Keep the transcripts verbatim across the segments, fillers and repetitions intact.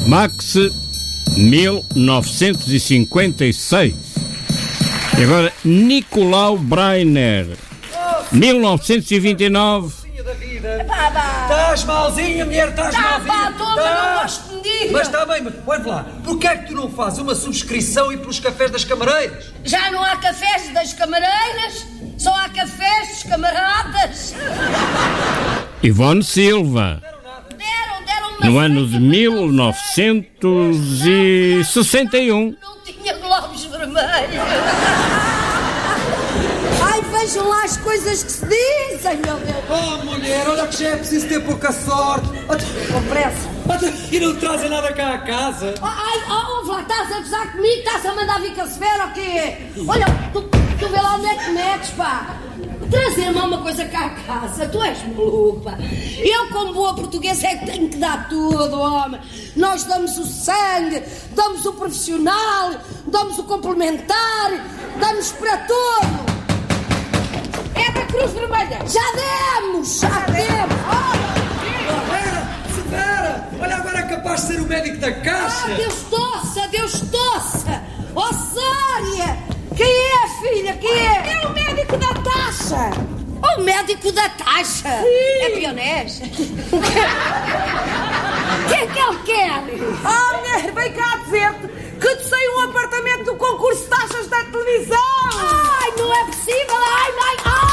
Max, mil novecentos e cinquenta e seis. E agora, Nicolau Breiner, mil novecentos e vinte e nove. Estás malzinha, mulher, estás Tá, malzinha. pá, toma, não gosto que me diga. Mas está bem, mas olha lá, porquê é que tu não fazes uma subscrição e pelos cafés das camareiras? Já não há cafés das camareiras, só há cafés dos camaradas. Ivone Silva, Deram, deram uma no ano de mil novecentos e sessenta e um. Não tinha globos vermelhos. Ai, vejam lá as coisas que se dizem, meu Deus. Oh, mulher, olha que já é preciso ter pouca sorte. Com pressa. E não trazem nada cá a casa. Ai, oh, oh, estás a gozar comigo? Estás a mandar vir Caceveira ou quê? Olha, tu, tu vê lá onde é que metes, pá. Trazer-me uma coisa cá a casa, tu és maluco, pá. Eu, como boa portuguesa, é que tenho que dar tudo, homem. Nós damos o sangue, damos o profissional, damos o complementar, damos para tudo. É da Cruz Vermelha. Já demos, já demos. Vera, Vera, olha, agora é capaz de ser o médico da caixa. Ah, Deus tossa, Deus tossa. Ó, Sária. Quem é, filha? Quem é? É o médico da taxa. O médico da taxa. Sim. É pionés. O que é que ele quer? Ah, mulher, vem cá dizer-te que te saiu um apartamento do concurso de taxas da televisão. Ai, não é possível. Ai, ai, ai.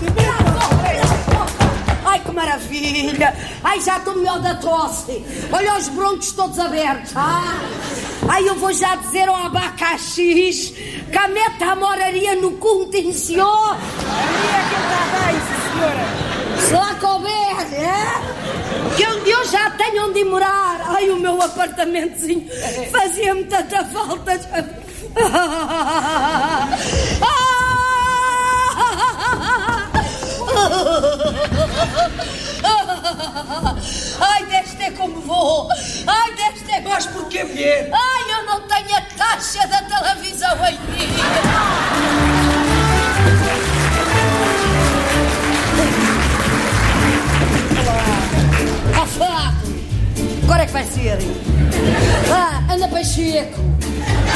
Ai, que maravilha. Ai, já estou melhor da tosse. Olha os broncos todos abertos. Ah. Ai, eu vou já dizer ao abacaxis que a meta a moraria no contenciou. Ali é que ele está bem, senhora. Se lá couber, é? Que eu, eu já tenho onde morar. Ai, o meu apartamentozinho fazia-me tanta falta. Ai, deste é como vou. Ai, deste é como... Mas porquê, mulher? Ai, eu não tenho a taxa da televisão em mim. Ó, Fábio, agora é que vai ser. Vá, anda Pacheco.